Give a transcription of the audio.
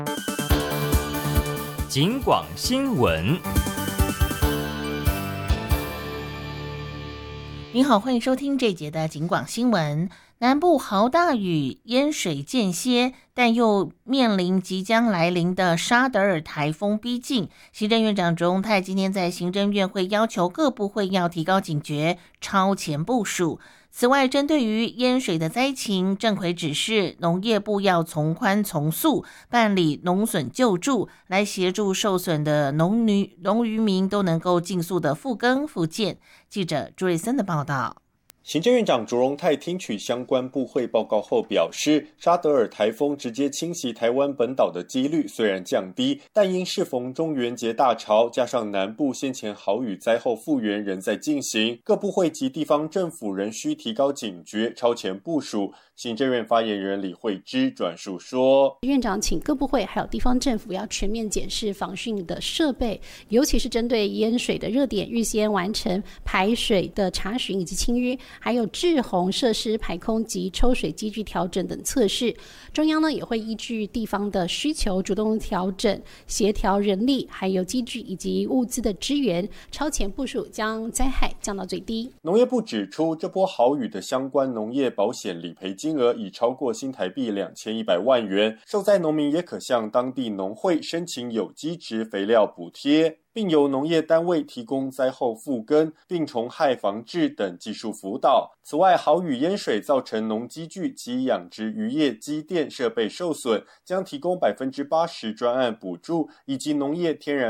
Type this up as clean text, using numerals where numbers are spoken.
警广新闻。 您好，欢迎收听这一节的警广新闻。南部豪大雨，淹水间歇，但又面临即将来临的沙德尔台风逼近。行政院长卓荣泰今天在行政院会要求各部会要提高警觉，超前部署。此外，针对于淹水的灾情，郑奎指示农业部要从宽从速办理农损救助，来协助受损的农渔民都能够尽速的复耕复建。记者朱瑞森的报道。 行政院长卓荣泰听取相关部会报告后表示，沙德尔台风直接侵袭台湾本岛的几率虽然降低，但因适逢中元节大潮，加上南部先前豪雨灾后复原仍在进行，各部会及地方政府仍需提高警觉，超前部署。行政院发言人李惠芝转述说， 院长请各部会还有地方政府要全面检视防汛的设备，尤其是针对淹水的热点，预先完成排水的查询以及清淤，还有滞洪设施排空及抽水机具调整等测试。中央呢也会依据地方的需求，主动调整协调人力还有机具以及物资的支援，超前部署，将灾害降到最低。 农业部指出，这波豪雨的相关农业保险理赔金额已超过新台币2100万元，受灾农民也可向当地农会申请有机质肥料补贴，并由农业单位提供灾后复耕、病虫害防治等技术辅导。此外，豪雨淹水造成农机具及养殖渔业机电设备受损，将提供80%专案补助，以及农业天然